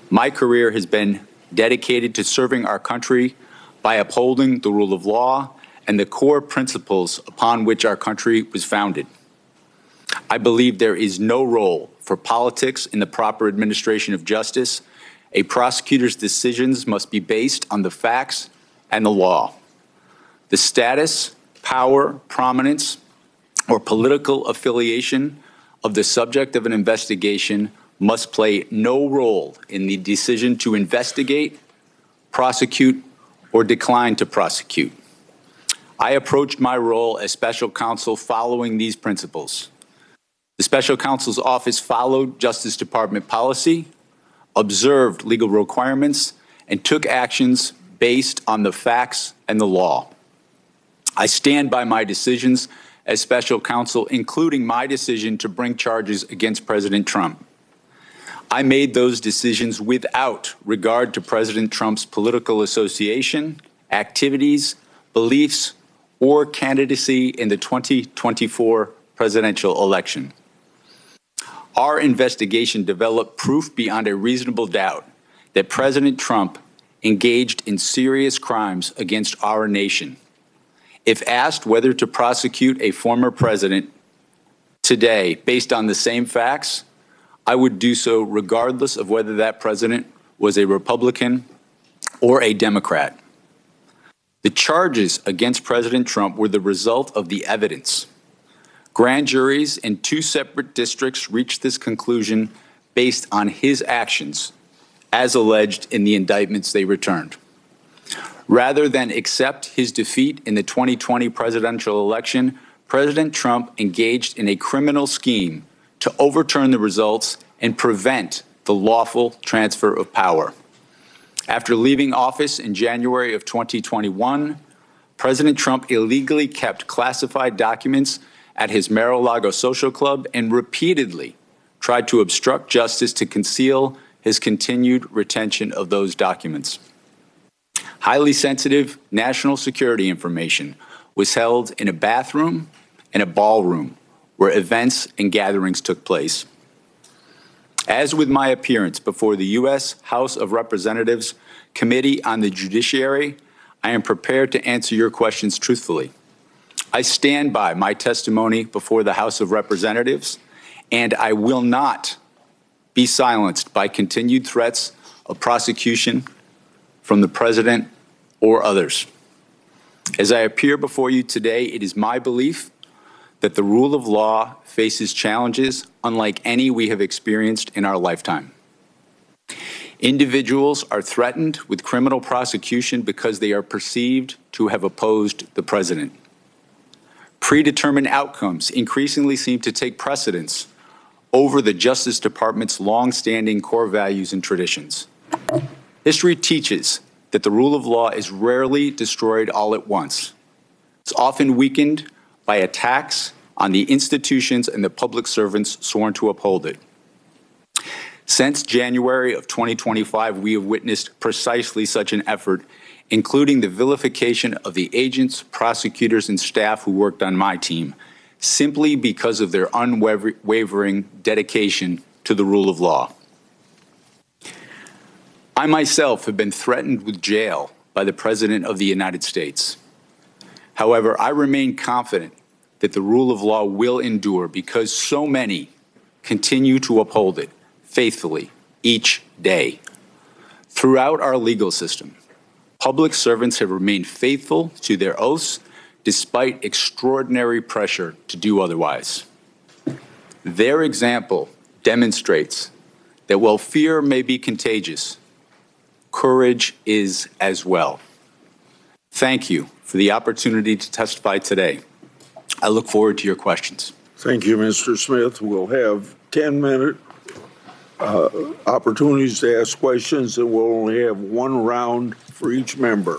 My career has been dedicated to serving our country by upholding the rule of law and the core principles upon which our country was founded. I believe there is no role for politics in the proper administration of justice. A prosecutor's decisions must be based on the facts and the law. The status, power, prominence, or political affiliation of the subject of an investigation must play no role in the decision to investigate, prosecute, or decline to prosecute. I approached my role as special counsel following these principles. The special counsel's office followed Justice Department policy, observed legal requirements, and took actions based on the facts and the law. I stand by my decisions as special counsel, including my decision to bring charges against President Trump. I made those decisions without regard to President Trump's political association, activities, beliefs, or candidacy in the 2024 presidential election. Our investigation developed proof beyond a reasonable doubt that President Trump engaged in serious crimes against our nation. If asked whether to prosecute a former president today based on the same facts, I would do so regardless of whether that president was a Republican or a Democrat. The charges against President Trump were the result of the evidence. Grand juries in 2 separate districts reached this conclusion based on his actions, as alleged in the indictments they returned. Rather than accept his defeat in the 2020 presidential election, President Trump engaged in a criminal scheme to overturn the results and prevent the lawful transfer of power. After leaving office in January of 2021, President Trump illegally kept classified documents at his Mar-a-Lago social club and repeatedly tried to obstruct justice to conceal his continued retention of those documents. Highly sensitive national security information was held in a bathroom and a ballroom where events and gatherings took place. As with my appearance before the U.S. House of Representatives Committee on the Judiciary, I am prepared to answer your questions truthfully. I stand by my testimony before the House of Representatives, and I will not be silenced by continued threats of prosecution from the President or others. As I appear before you today, it is my belief that the rule of law faces challenges unlike any we have experienced in our lifetime. Individuals are threatened with criminal prosecution because they are perceived to have opposed the president. Predetermined outcomes increasingly seem to take precedence over the Justice Department's long-standing core values and traditions. History teaches that the rule of law is rarely destroyed all at once. It's often weakened by attacks on the institutions and the public servants sworn to uphold it. Since January of 2025, we have witnessed precisely such an effort, including the vilification of the agents, prosecutors, and staff who worked on my team, simply because of their unwavering dedication to the rule of law. I myself have been threatened with jail by the President of the United States. However, I remain confident that the rule of law will endure because so many continue to uphold it faithfully each day. Throughout our legal system, public servants have remained faithful to their oaths despite extraordinary pressure to do otherwise. Their example demonstrates that while fear may be contagious, courage is as well. Thank you for the opportunity to testify today. I look forward to your questions. Thank you, Mr. Smith. We'll have 10-minute opportunities to ask questions, and we'll only have one round for each member.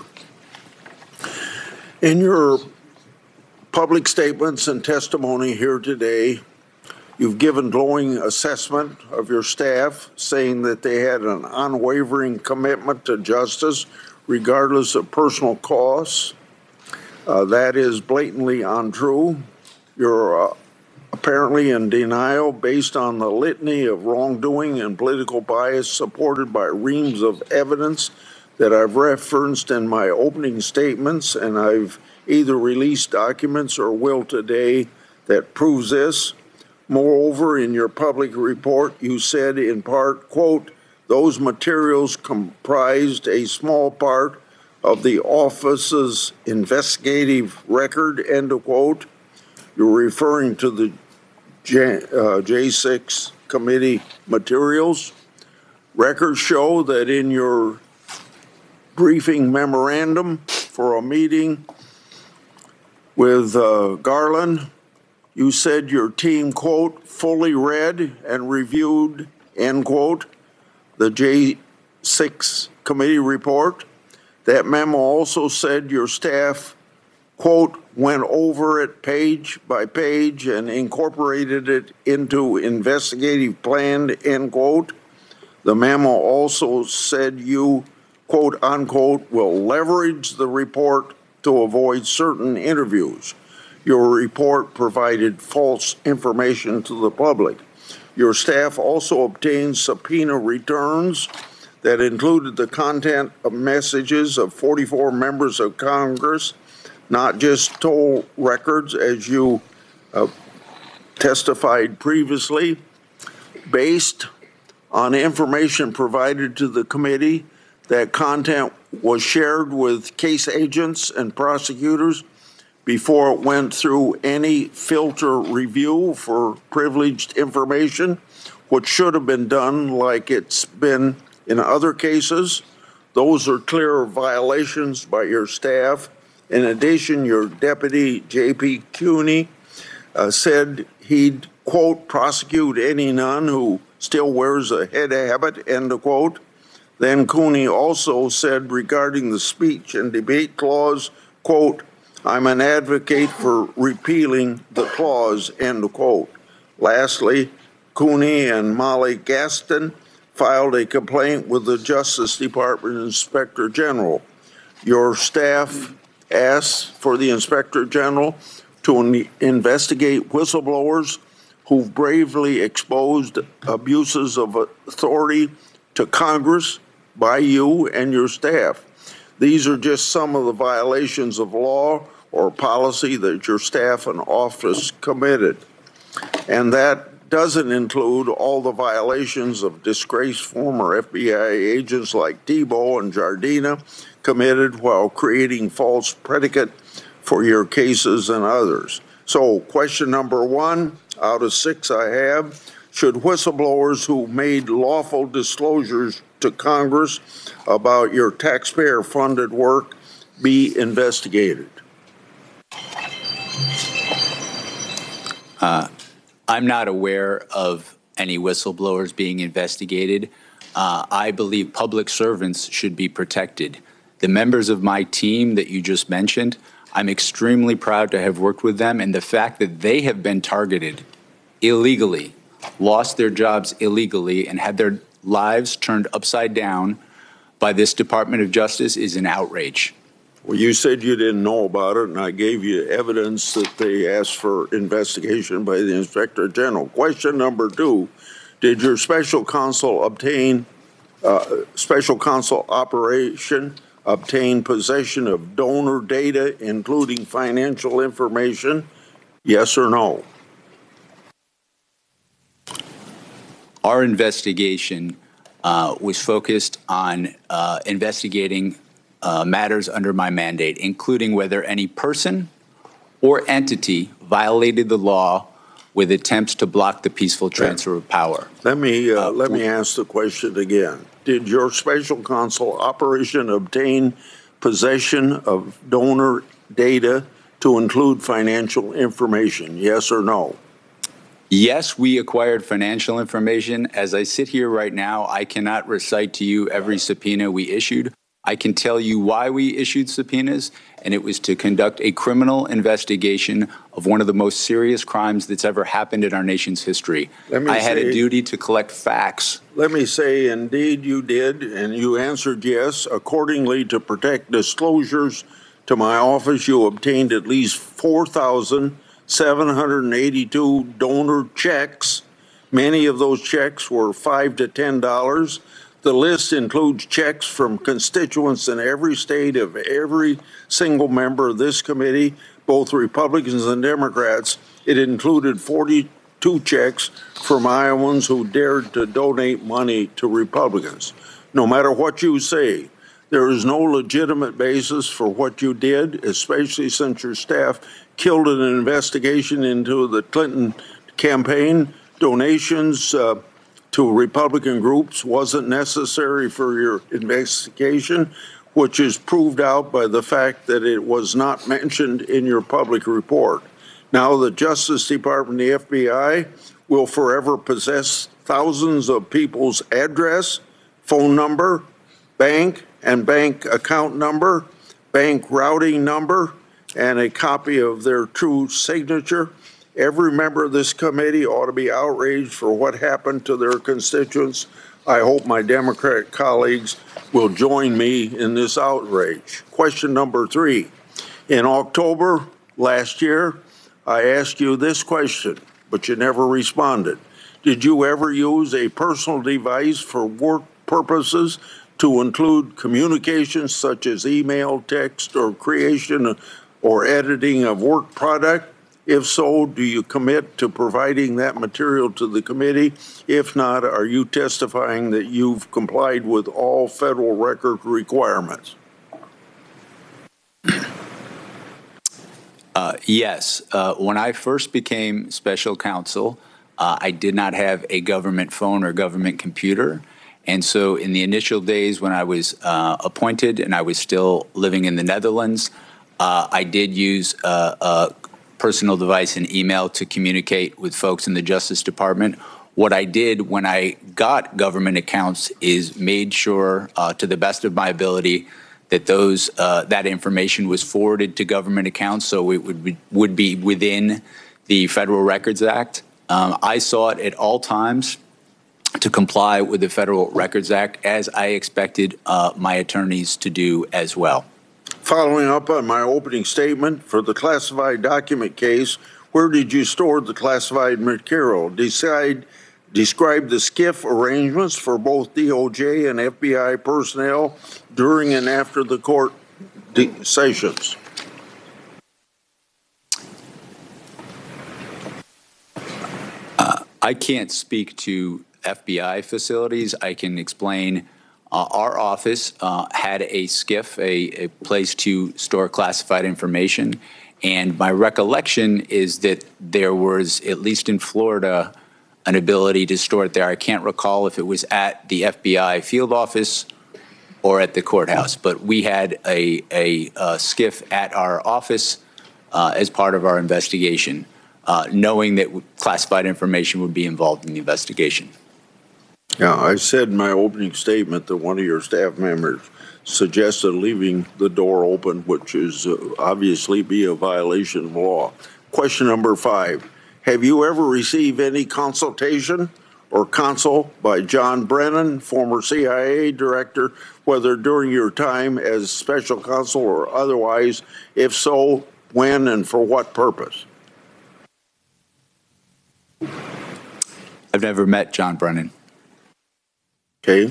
In your public statements and testimony here today, you've given glowing assessment of your staff, saying that they had an unwavering commitment to justice, regardless of personal costs. That is blatantly untrue. Your apparently in denial based on the litany of wrongdoing and political bias supported by reams of evidence that I've referenced in my opening statements, and I've either released documents or will today that proves this. Moreover, in your public report, you said in part, quote, those materials comprised a small part of the office's investigative record, end of quote. You're referring to the J6 committee materials. Records show that in your briefing memorandum for a meeting with Garland, you said your team, quote, fully read and reviewed, end quote, the J6 committee report. That memo also said your staff, quote, went over it page by page and incorporated it into investigative plan, end quote. The memo also said you, quote, unquote, will leverage the report to avoid certain interviews. Your report provided false information to the public. Your staff also obtained subpoena returns that included the content of messages of 44 members of Congress, not just toll records, as you testified previously, based on information provided to the committee. That content was shared with case agents and prosecutors before it went through any filter review for privileged information, which should have been done like it's been in other cases. Those are clear violations by your staff. In addition, your deputy, J.P. Cooney, said he'd, quote, prosecute any nun who still wears a head habit, end of quote. Then Cooney also said regarding the speech and debate clause, quote, I'm an advocate for repealing the clause, end quote. Lastly, Cooney and Molly Gaston filed a complaint with the Justice Department Inspector General. Your staff asked for the Inspector General to investigate whistleblowers who've bravely exposed abuses of authority to Congress by you and your staff. These are just some of the violations of law or policy that your staff and office committed. And that doesn't include all the violations of disgraced former FBI agents like Thibault and Jardina committed while creating false predicate for your cases and others. So question number 1 out of 6 I have, should whistleblowers who made lawful disclosures to Congress about your taxpayer-funded work be investigated? I'm not aware of any whistleblowers being investigated. I believe public servants should be protected. The members of my team that you just mentioned, I'm extremely proud to have worked with them, and the fact that they have been targeted illegally, lost their jobs illegally, and had their lives turned upside down by this Department of Justice is an outrage. Well, you said you didn't know about it, and I gave you evidence that they asked for investigation by the Inspector General. Question number 2, did your special counsel obtain, obtain possession of donor data, including financial information? Yes or no? Our investigation was focused on investigating matters under my mandate, including whether any person or entity violated the law with attempts to block the peaceful transfer of power. Let me ask the question again. Did your special counsel operation obtain possession of donor data to include financial information? Yes or no? Yes, we acquired financial information. As I sit here right now, I cannot recite to you every subpoena we issued. I can tell you why we issued subpoenas, and it was to conduct a criminal investigation of one of the most serious crimes that's ever happened in our nation's history. I had a duty to collect facts. Let me say, indeed you did, and you answered yes. Accordingly, to protect disclosures to my office, you obtained at least 4,000 782 donor checks. Many of those checks were $5 to $10. The list includes checks from constituents in every state of every single member of this committee, both Republicans and Democrats. It included 42 checks from Iowans who dared to donate money to Republicans. No matter what you say, there is no legitimate basis for what you did, especially since your staff killed an investigation into the Clinton campaign. Donations to Republican groups wasn't necessary for your investigation, which is proved out by the fact that it was not mentioned in your public report. Now the Justice Department, the FBI, will forever possess thousands of people's address, phone number, bank and bank account number, bank routing number, and a copy of their true signature. Every member of this committee ought to be outraged for what happened to their constituents. I hope my Democratic colleagues will join me in this outrage. Question number 3. In October last year, I asked you this question, but you never responded. Did you ever use a personal device for work purposes to include communications such as email, text, or creation or editing of work product? If so, do you commit to providing that material to the committee? If not, are you testifying that you've complied with all federal record requirements? Yes. When I first became special counsel, I did not have a government phone or government computer. And so in the initial days when I was appointed and I was still living in the Netherlands, I did use a personal device and email to communicate with folks in the Justice Department. What I did when I got government accounts is made sure, to the best of my ability, that that information was forwarded to government accounts, so it would be within the Federal Records Act. I sought at all times to comply with the Federal Records Act, as I expected my attorneys to do as well. Following up on my opening statement, for the classified document case, where did you store the classified material? Describe the SCIF arrangements for both DOJ and FBI personnel during and after the court sessions. I can't speak to FBI facilities. I can explain our office had a SCIF, a place to store classified information. And my recollection is that there was, at least in Florida, an ability to store it there. I can't recall if it was at the FBI field office or at the courthouse, but we had a SCIF at our office as part of our investigation, knowing that classified information would be involved in the investigation. Yeah, I said in my opening statement that one of your staff members suggested leaving the door open, which is obviously be a violation of law. Question number 5. Have you ever received any consultation or counsel by John Brennan, former CIA director, whether during your time as special counsel or otherwise? If so, when and for what purpose? I've never met John Brennan. Okay.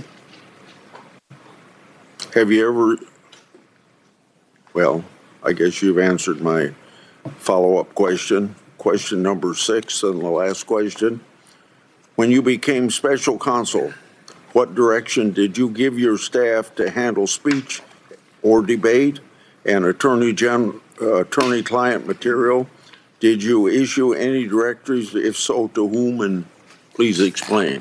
Have you ever, well, I guess you've answered my follow-up question. Question number 6 and the last question. When you became special counsel, what direction did you give your staff to handle speech or debate and attorney-client material? Did you issue any directories? If so, to whom? And please explain.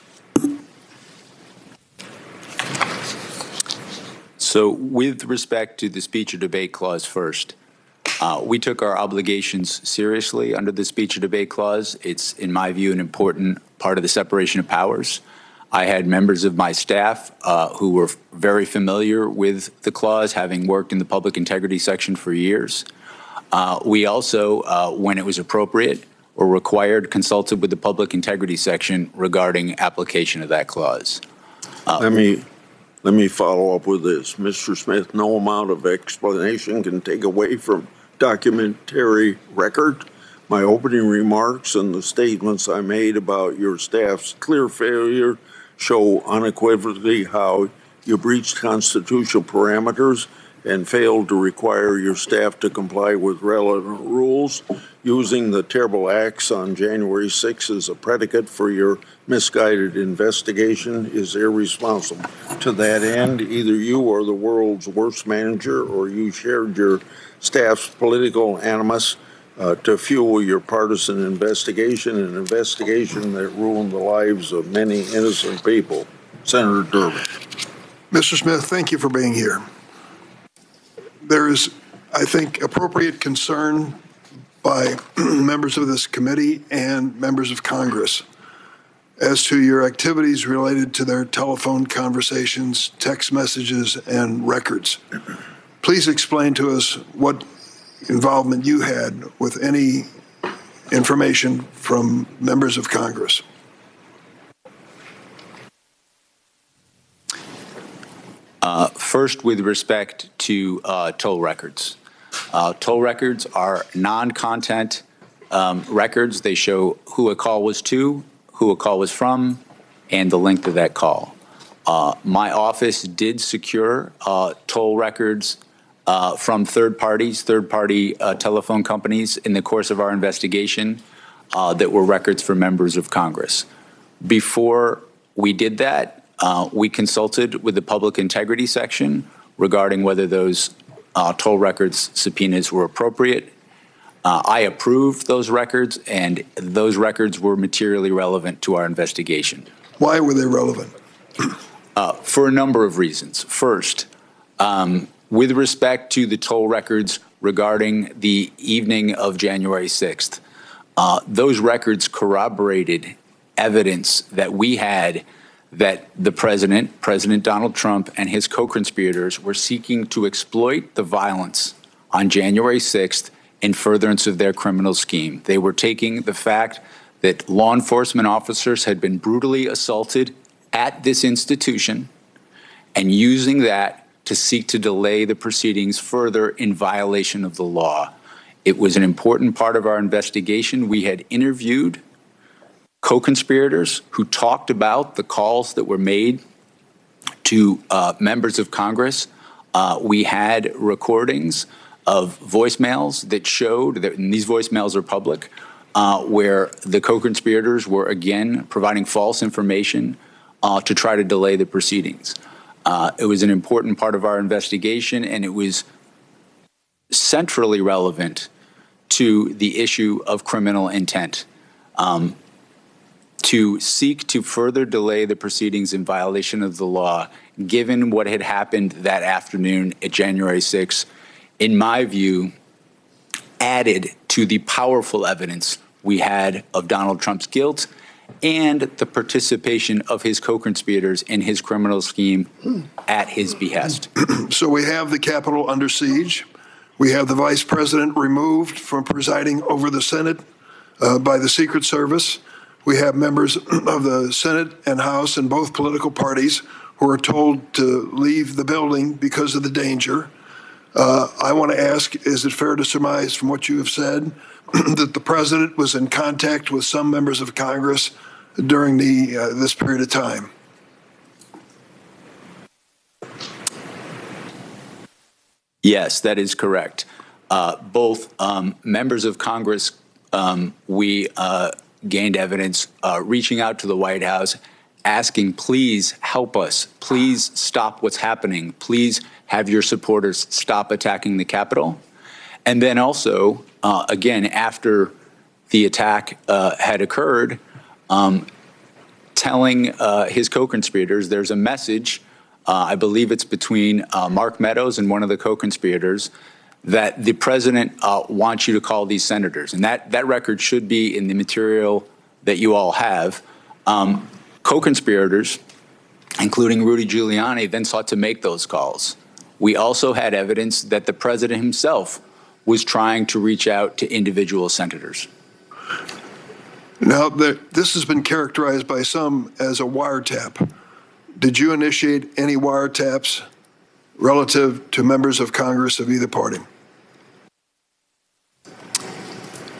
So with respect to the speech or debate clause first, we took our obligations seriously under the speech or debate clause. It's, in my view, an important part of the separation of powers. I had members of my staff who were very familiar with the clause, having worked in the public integrity section for years. We also, when it was appropriate or required, consulted with the public integrity section regarding application of that clause. Let me follow up with this. Mr. Smith, no amount of explanation can take away from documentary record. My opening remarks and the statements I made about your staff's clear failure show unequivocally how you breached constitutional parameters and failed to require your staff to comply with relevant rules. Using the terrible acts on January 6 as a predicate for your misguided investigation is irresponsible. To that end, either you are the world's worst manager or you shared your staff's political animus to fuel your partisan investigation, an investigation that ruined the lives of many innocent people. Senator Durbin. Mr. Smith, thank you for being here. There is, I think, appropriate concern by members of this committee and members of Congress as to your activities related to their telephone conversations, text messages, and records. Please explain to us what involvement you had with any information from members of Congress. First, with respect to toll records. Toll records are non-content records. They show who a call was to, who a call was from, and the length of that call. My office did secure toll records from third party telephone companies in the course of our investigation that were records for members of Congress. Before we did that, we consulted with the Public Integrity Section regarding whether those toll records subpoenas were appropriate. I approved those records, and those records were materially relevant to our investigation. Why were they relevant? For a number of reasons. First, with respect to the toll records regarding the evening of January 6th, those records corroborated evidence that we had that the President Donald Trump, and his co-conspirators were seeking to exploit the violence on January 6th in furtherance of their criminal scheme. They were taking the fact that law enforcement officers had been brutally assaulted at this institution and using that to seek to delay the proceedings further in violation of the law. It was an important part of our investigation. We had interviewed co-conspirators who talked about the calls that were made to members of Congress. We had recordings of voicemails that showed that, and these voicemails are public, where the co-conspirators were again providing false information to try to delay the proceedings. It was an important part of our investigation, and it was centrally relevant to the issue of criminal intent. To seek to further delay the proceedings in violation of the law, given what had happened that afternoon at January 6th, in my view, added to the powerful evidence we had of Donald Trump's guilt and the participation of his co-conspirators in his criminal scheme at his behest. So we have the Capitol under siege. We have the Vice President removed from presiding over the Senate by the Secret Service. We have members of the Senate and House in both political parties who are told to leave the building because of the danger. I want to ask, is it fair to surmise from what you have said that the president was in contact with some members of Congress during this period of time? Yes, that is correct. Both members of Congress, we gained evidence reaching out to the White House, asking, please help us, please stop what's happening, please have your supporters stop attacking the Capitol. And then also, again, after the attack had occurred, telling his co-conspirators there's a message, I believe it's between Mark Meadows and one of the co-conspirators, that the president wants you to call these senators. And that record should be in the material that you all have. Co-conspirators, including Rudy Giuliani, then sought to make those calls. We also had evidence that the president himself was trying to reach out to individual senators. Now, this has been characterized by some as a wiretap. Did you initiate any wiretaps relative to members of Congress of either party?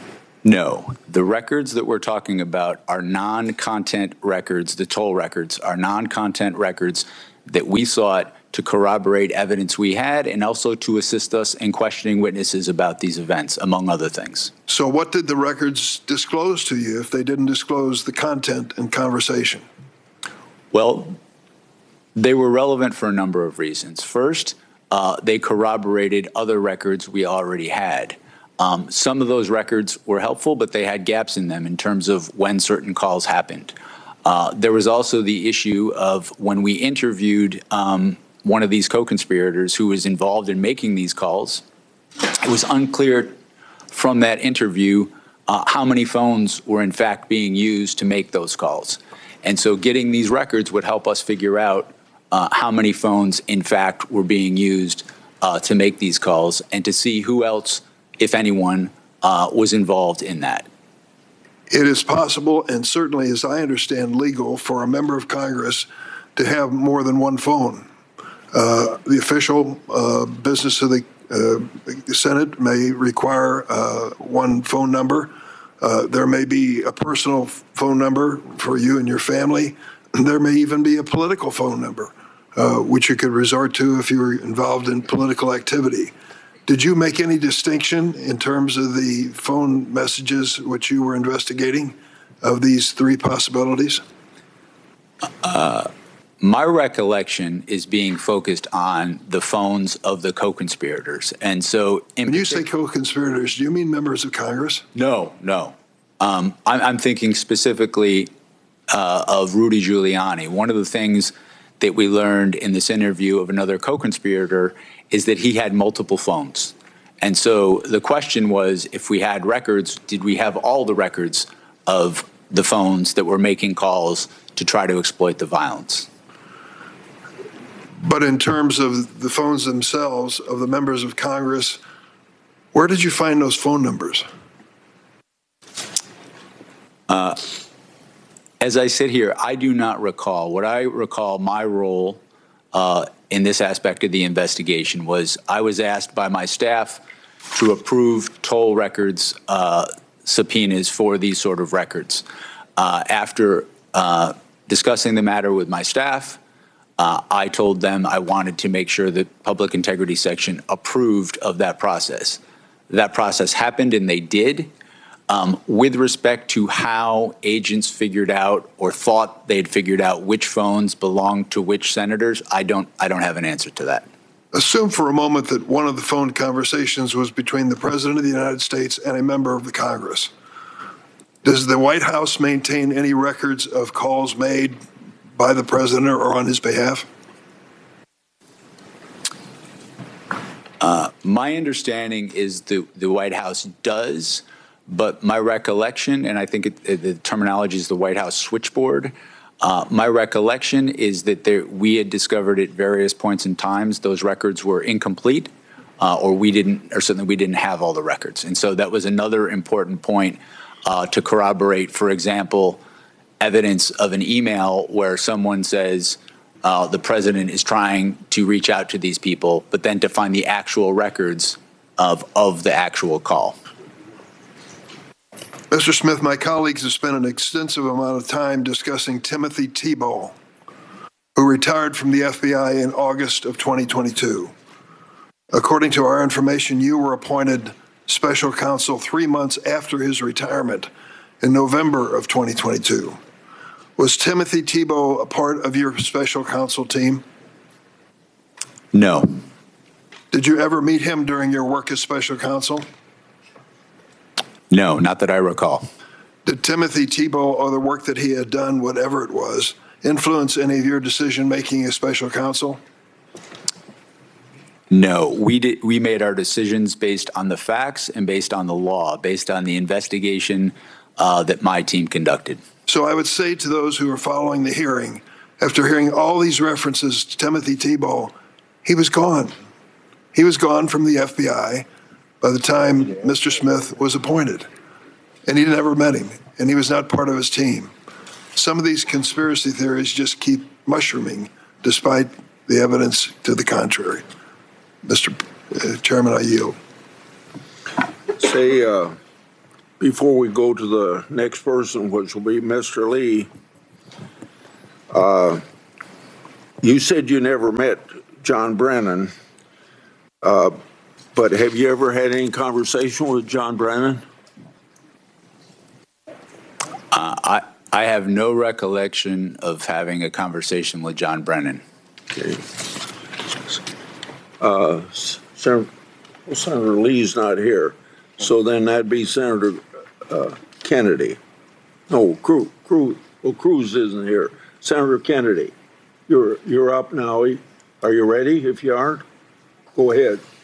No, the records that we're talking about are non-content records. The toll records are non-content records that we sought to corroborate evidence we had and also to assist us in questioning witnesses about these events, among other things. So what did the records disclose to you if they didn't disclose the content and conversation? Well, they were relevant for a number of reasons. First, they corroborated other records we already had. Some of those records were helpful, but they had gaps in them in terms of when certain calls happened. There was also the issue of when we interviewed one of these co-conspirators who was involved in making these calls, it was unclear from that interview how many phones were in fact being used to make those calls. And so getting these records would help us figure out how many phones in fact were being used to make these calls and to see who else, if anyone, was involved in that. It is possible, and certainly, as I understand, legal for a member of Congress to have more than one phone. The official business of the Senate may require one phone number. There may be a personal phone number for you and your family. There may even be a political phone number, which you could resort to if you were involved in political activity. Did you make any distinction in terms of the phone messages which you were investigating of these three possibilities? My recollection is being focused on the phones of the co-conspirators. And so when you say co-conspirators, do you mean members of Congress? No. I'm thinking specifically of Rudy Giuliani. One of the things that we learned in this interview of another co-conspirator is that he had multiple phones. And so the question was, if we had records, did we have all the records of the phones that were making calls to try to exploit the violence? But in terms of the phones themselves of the members of Congress, where did you find those phone numbers? As I sit here, I do not recall. What I recall, my role in this aspect of the investigation was I was asked by my staff to approve toll records subpoenas for these sort of records. After discussing the matter with my staff, I told them I wanted to make sure that Public Integrity Section approved of that process. That process happened, and they did. With respect to how agents figured out or thought they'd figured out which phones belonged to which senators, I don't have an answer to that. Assume for a moment that one of the phone conversations was between the President of the United States and a member of the Congress. Does the White House maintain any records of calls made by the President or on his behalf? My understanding is the White House does. But my recollection, and I think the terminology is the White House switchboard, my recollection is that we had discovered at various points in times those records were incomplete, or certainly we didn't have all the records. And so that was another important point to corroborate, for example, evidence of an email where someone says the president is trying to reach out to these people, but then to find the actual records of the actual call. Mr. Smith, my colleagues have spent an extensive amount of time discussing Timothy Thibault, who retired from the FBI in August of 2022. According to our information, you were appointed special counsel 3 months after his retirement in November of 2022. Was Timothy Thibault a part of your special counsel team? No. Did you ever meet him during your work as special counsel? No, not that I recall. Did Timothy Thibault or the work that he had done, whatever it was, influence any of your decision-making as special counsel? No, we made our decisions based on the facts and based on the law, based on the investigation that my team conducted. So I would say to those who are following the hearing, after hearing all these references to Timothy Thibault, he was gone. He was gone from the FBI by the time Mr. Smith was appointed. And he never met him, and he was not part of his team. Some of these conspiracy theories just keep mushrooming despite the evidence to the contrary. Mr. Chairman, I yield. Say, before we go to the next person, which will be Mr. Lee, you said you never met John Brennan, but have you ever had any conversation with John Brennan? I have no recollection of having a conversation with John Brennan. Okay. Senator Lee's not here, so then that'd be Senator Kennedy. No, Cruz isn't here. Senator Kennedy, you're up now. Are you ready? If you aren't, go ahead.